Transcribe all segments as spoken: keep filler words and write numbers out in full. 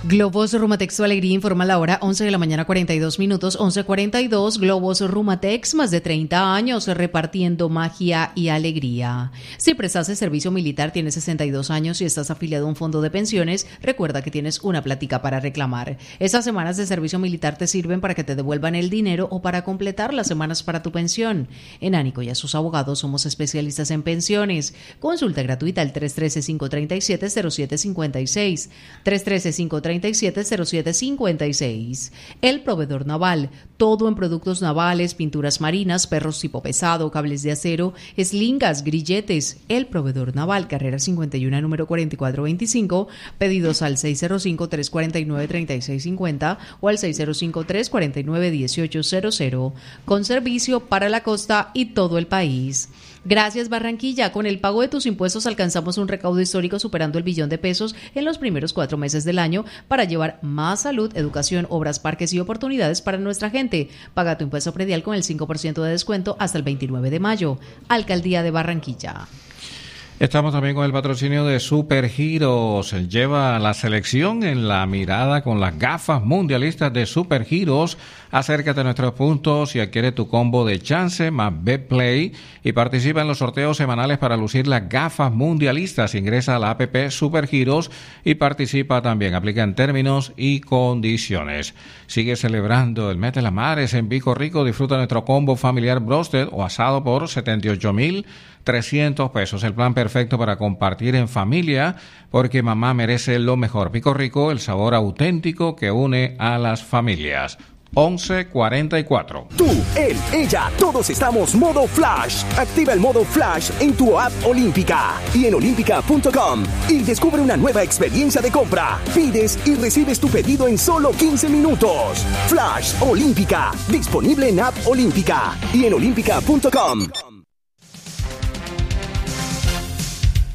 Globos Rumatex, tu alegría, informa la hora, once de la mañana, cuarenta y dos minutos, once cuarenta y dos. Globos Rumatex, más de treinta años repartiendo magia y alegría. Si prestas el servicio militar, tienes sesenta y dos años y estás afiliado a un fondo de pensiones, recuerda que tienes una plática para reclamar. Esas semanas de servicio militar te sirven para que te devuelvan el dinero o para completar las semanas para tu pensión. En Ánico y a sus abogados somos especialistas en pensiones. Consulta gratuita al tres uno tres, cinco tres siete, cero siete cinco seis, tres uno tres, cinco tres siete, cero siete cinco seis. El proveedor naval, todo en productos navales, pinturas marinas, perros tipo pesado, cables de acero, eslingas, grilletes. El proveedor naval, carrera cincuenta y uno, número cuarenta y cuatro veinticinco, pedidos al seis cero cinco, tres cuatro nueve, tres seis cinco cero o al seis cero cinco, tres cuatro nueve, uno ocho cero cero, con servicio para la costa y todo el país. Gracias, Barranquilla. Con el pago de tus impuestos alcanzamos un recaudo histórico superando el billón de pesos en los primeros cuatro meses del año para llevar más salud, educación, obras, parques y oportunidades para nuestra gente. Paga tu impuesto predial con el cinco por ciento de descuento hasta el veintinueve de mayo. Alcaldía de Barranquilla. Estamos también con el patrocinio de Supergiros. Lleva la selección en la mirada con las gafas mundialistas de Supergiros. Acércate a nuestros puntos y adquiere tu combo de chance más Betplay y participa en los sorteos semanales para lucir las gafas mundialistas. Ingresa a la app Supergiros y participa también. Aplica en términos y condiciones. Sigue celebrando el mes de las Madres en Pico Rico. Disfruta nuestro combo familiar broasted o asado por setenta y ocho mil trescientos pesos. El plan perfecto para compartir en familia, porque mamá merece lo mejor. Pico Rico, el sabor auténtico que une a las familias. once cuarenta y cuatro. Tú, él, ella, todos estamos modo Flash. Activa el modo Flash en tu app Olímpica y en olímpica punto com y descubre una nueva experiencia de compra. Pides y recibes tu pedido en solo quince minutos. Flash Olímpica, disponible en app Olímpica y en olímpica punto com.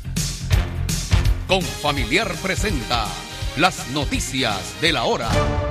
Confamiliar presenta las noticias de la hora.